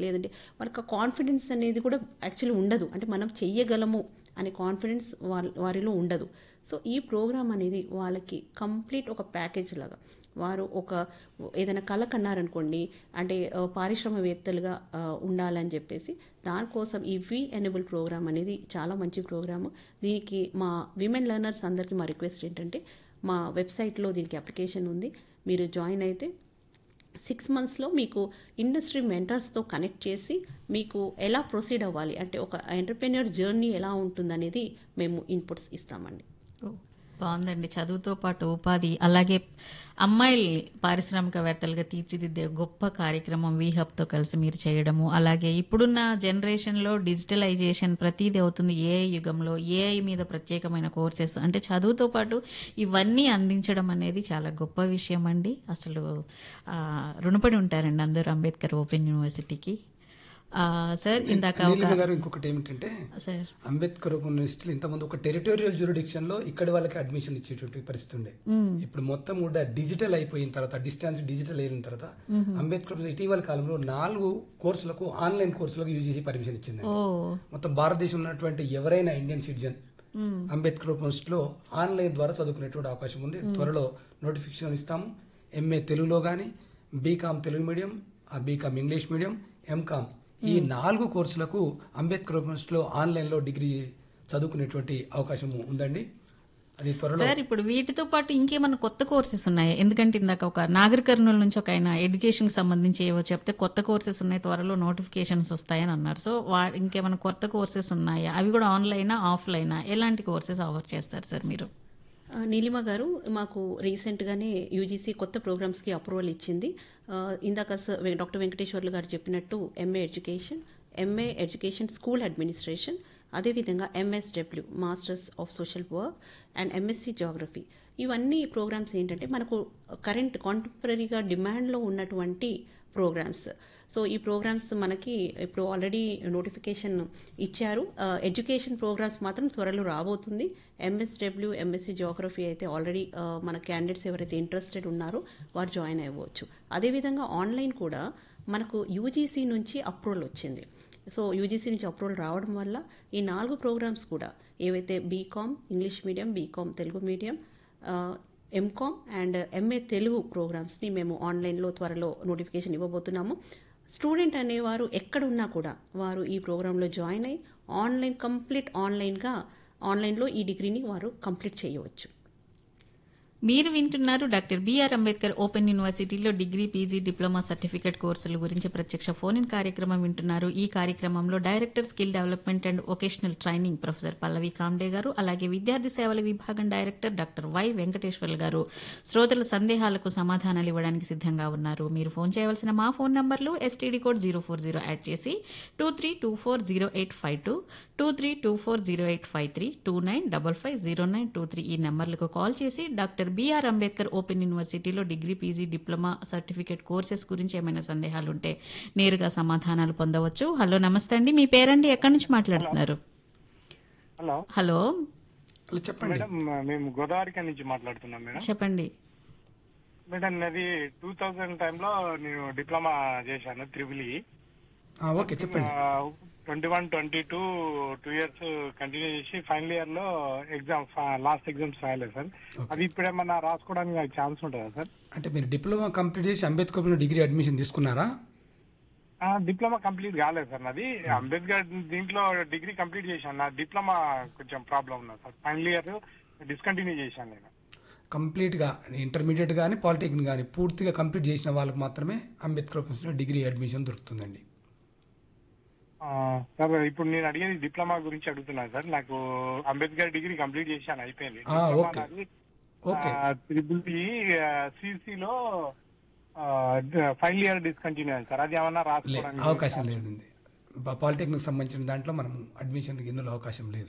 లేదంటే వాళ్ళకి కాన్ఫిడెన్స్ అనేది కూడా యాక్చువల్లీ ఉండదు. అంటే మనం చెయ్యగలము అనే కాన్ఫిడెన్స్ వారిలో ఉండదు. సో ఈ ప్రోగ్రామ్ అనేది వాళ్ళకి కంప్లీట్ ఒక ప్యాకేజ్ లాగా, వారు ఒక ఏదైనా కళ కన్నారనుకోండి, అంటే పారిశ్రామికవేత్తలుగా ఉండాలని చెప్పేసి దానికోసం ఈ వి ఎనేబుల్ ప్రోగ్రామ్ అనేది చాలా మంచి ప్రోగ్రాము. దీనికి మా విమెన్ లెర్నర్స్ అందరికీ మా రిక్వెస్ట్ ఏంటంటే, మా వెబ్సైట్లో దీనికి అప్లికేషన్ ఉంది. మీరు జాయిన్ అయితే 6 మంత్స్లో మీకు ఇండస్ట్రీ మెంటర్స్తో కనెక్ట్ చేసి మీకు ఎలా ప్రొసీడ్ అవ్వాలి, అంటే ఒక ఎంటర్‌ప్రెన్యూర్ జర్నీ ఎలా ఉంటుందనేది మేము ఇన్పుట్స్ ఇస్తామండి. ఓ, బాగుందండి. చదువుతో పాటు ఉపాధి, అలాగే అమ్మాయిల్ని పారిశ్రామికవేత్తలుగా తీర్చిదిద్దే గొప్ప కార్యక్రమం వీహబ్తో కలిసి మీరు చేయడము, అలాగే ఇప్పుడున్న జనరేషన్లో డిజిటలైజేషన్ ప్రతిదీ అవుతుంది. ఏఐ యుగంలో ఏఐ మీద ప్రత్యేకమైన కోర్సెస్, అంటే చదువుతో పాటు ఇవన్నీ అందించడం అనేది చాలా గొప్ప విషయం అండి. అసలు రుణపడి ఉంటారండి అందరూ అంబేద్కర్ ఓపెన్ యూనివర్సిటీకి. సార్ ఇందాక గారు ఇంకొకటి ఏమిటంటే, సార్ అంబేద్కర్ యూనివర్సిటీలో ఇంతకుముందు ఒక టెరిటోరియల్ జ్యూరిడిక్షన్ లో ఇక్కడ వాళ్ళకి అడ్మిషన్ ఇచ్చేటువంటి పరిస్థితి ఉండే. ఇప్పుడు మొత్తం కూడా డిజిటల్ అయిపోయిన తర్వాత, డిస్టెన్స్ డిజిటల్ అయిన తర్వాత అంబేద్కర్ ఇటీవల కాలంలో 4 కోర్సులకు ఆన్లైన్ కోర్సులకు యూజీసీ పర్మిషన్ ఇచ్చింది. మొత్తం భారతదేశంలో ఉన్నటువంటి ఎవరైనా ఇండియన్ సిటిజన్ అంబేద్కర్ యూనివర్సిటీలో ఆన్లైన్ ద్వారా చదువుకునేటువంటి అవకాశం ఉంది. త్వరలో నోటిఫికేషన్ ఇస్తాము. ఎంఏ తెలుగులో కానీ, BCom Telugu medium, BCom English medium, MCom ఈ 4 కోర్సులకు అంబేద్కర్ యూనివర్సిటీలో ఆన్లైన్లో డిగ్రీ చదువుకునేటువంటి అవకాశం ఉందండి. అది త్వరలో. సార్ ఇప్పుడు వీటితో పాటు ఇంకేమైనా కొత్త కోర్సెస్ ఉన్నాయి? ఎందుకంటే ఇందాక ఒక నాగర్ కర్నూలు నుంచి ఒక ఆయన ఎడ్యుకేషన్ కి సంబంధించి ఏవో చెప్తే కొత్త కోర్సెస్ ఉన్నాయి, త్వరలో నోటిఫికేషన్స్ వస్తాయని అన్నారు. సో ఇంకేమైనా కొత్త కోర్సెస్ ఉన్నాయా? అవి కూడా ఆన్లైనా ఆఫ్లైనా? ఎలాంటి కోర్సెస్ ఆఫర్ చేస్తారు సార్ మీరు? నీలిమ గారు, మాకు రీసెంట్గానే యూజీసీ కొత్త ప్రోగ్రామ్స్కి అప్రూవల్ ఇచ్చింది. ఇందాక డాక్టర్ వెంకటేశ్వర్లు గారు చెప్పినట్టు ఎంఏ ఎడ్యుకేషన్ స్కూల్ అడ్మినిస్ట్రేషన్, అదేవిధంగా MSW masters of social work and MSc geography. ఇవన్నీ ప్రోగ్రామ్స్ ఏంటంటే మనకు కరెంట్ కాంటెంపరీగా డిమాండ్లో ఉన్నటువంటి ప్రోగ్రామ్స్. సో ఈ ప్రోగ్రామ్స్ మనకి ఇప్పుడు ఆల్రెడీ నోటిఫికేషన్ ఇచ్చారు. ఎడ్యుకేషన్ ప్రోగ్రామ్స్ మాత్రం త్వరలో రాబోతుంది. ఎంఎస్డబ్ల్యూ ఎంఎస్సి జాగ్రఫీ అయితే ఆల్రెడీ మన క్యాండిడేట్స్ ఎవరైతే ఇంట్రెస్టెడ్ ఉన్నారో వారు జాయిన్ అవ్వచ్చు. అదేవిధంగా ఆన్లైన్ కూడా మనకు యూజీసీ నుంచి అప్రూవల్ వచ్చింది. సో యూజీసీ నుంచి అప్రూవల్ రావడం వల్ల ఈ 4 ప్రోగ్రామ్స్ కూడా ఏవైతే BCom English medium, BCom Telugu medium, MCom and MA Telugu ప్రోగ్రామ్స్ని మేము ఆన్లైన్లో త్వరలో నోటిఫికేషన్ ఇవ్వబోతున్నాము. స్టూడెంట్ అనేవారు ఎక్కడున్నా కూడా వారు ఈ ప్రోగ్రాంలో జాయిన్ అయ్యి కంప్లీట్ ఆన్లైన్లో ఈ డిగ్రీని వారు కంప్లీట్ చేయవచ్చు. మీరు వింటున్నారు డాక్టర్ బిఆర్ అంబేద్కర్ ఓపెన్ యూనివర్సిటీలో డిగ్రీ, పీజీ, డిప్లొమా, సర్టిఫికేట్ కోర్సుల గురించి ప్రత్యక్ష ఫోన్ ఇన్ కార్యక్రమం వింటున్నారు. ఈ కార్యక్రమంలో director skill development and vocational training professor Pallavi Comte గారు, అలాగే విద్యార్థి సేవల విభాగం డైరెక్టర్ డాక్టర్ వై వెంకటేశ్వర్లు గారు శ్రోతల సందేహాలకు సమాధానాలు ఇవ్వడానికి సిద్ధంగా ఉన్నారు. మీరు ఫోన్ చేయవలసిన మా ఫోన్ నంబర్లు ఎస్టీడీ కోడ్ 040 యాడ్ చేసి 23240852, 23240853, 29550923 ఈ నెంబర్లకు కాల్ చేసి డాక్టర్ బిఆర్ అంబేద్కర్ ఓపెన్ యూనివర్సిటీలో degree, PG, diploma, certificate courses గురించి ఏమైనా సందేహాలు ఉంటే నేరుగా సమాధానాలు పొందవచ్చు. హలో, నమస్తే అండి. మీ పేరండి? ఎక్కడి నుంచి మాట్లాడుతున్నారు? హలో చెప్పండి మేడం. మేము గోదావరి నుంచి మాట్లాడుతున్నాం మేడం. చెప్పండి మేడం, అది 2000 టైంలో నేను డిప్లొమా చేశాను త్రిబుల్. ఓకే, చెప్పండి. 21-22 2 ఇయర్స్ కంటిన్యూ చేసి ఫైనల్ ఇయర్ లో లాస్ట్ ఎగ్జామ్స్ రాయలేదు సార్. అది ఇప్పుడేమన్నా రాసుకోవడానికి నాకు ఛాన్స్ ఉంటుందా సార్? అంటే మీరు డిప్లొమా కంప్లీట్ చేసి అంబేద్కర్ డిగ్రీ అడ్మిషన్ తీసుకున్నారా? డిప్లొమా కంప్లీట్ కాలేదు సార్ నాది. అంబేద్కర్ దీంట్లో డిగ్రీ కంప్లీట్ చేశాను. నా డిప్లొమా కొంచెం ప్రాబ్లం ఉన్నది సార్. ఫైనల్ ఇయర్ డిస్కంటిన్యూ చేశాను నేను. కంప్లీట్గా ఇంటర్మీడియట్ కానీ పాలిటెక్నిక్ కానీ పూర్తిగా కంప్లీట్ చేసిన వాళ్ళకి మాత్రమే అంబేద్కర్ డిగ్రీ అడ్మిషన్ దొరుకుతుందండి. సార్ ఇప్పుడు నేను అడిగేది డిప్లొమా గురించి అడుగుతున్నాను సార్. నాకు అంబేద్కర్ డిగ్రీ కంప్లీట్ చేశాను, అయిపోయింది. త్రిబుల్ సిసిలో ఫైనల్ ఇయర్ డిస్కంటిన్యూ అయింది సార్. అది ఏమన్నా రాసుకోవడానికి అవకాశం లేదండి. పాలిటెక్నిక్ సంబంధించిన దాంట్లో మనం అడ్మిషన్ ఇందులో అవకాశం లేదు.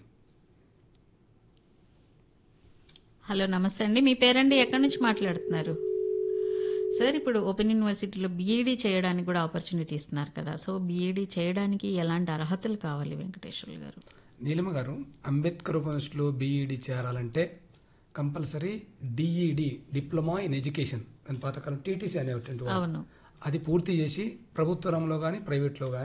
హలో, నమస్తే అండి. మీ పేరండి? ఎక్కడి నుంచి మాట్లాడుతున్నారు? సార్ ఇప్పుడు ఓపెన్ యూనివర్సిటీలో బీఈడీ చేయడానికి కూడా ఆపర్చునిటీ ఇస్తున్నారు కదా. సో బీఈడీ చేయడానికి ఎలాంటి అర్హతలు కావాలి వెంకటేశ్వర్లు గారు? నీలిమ గారు, అంబేద్కర్ యూనివర్సిటీలో బీఈడీ చేరాలంటే compulsory DEd, diploma in education అని పాతకాలం టీటీసీ అనేటువంటి, అవును, అది పూర్తి చేసి ప్రభుత్వ రంగంలో కానీ ప్రైవేట్లో కానీ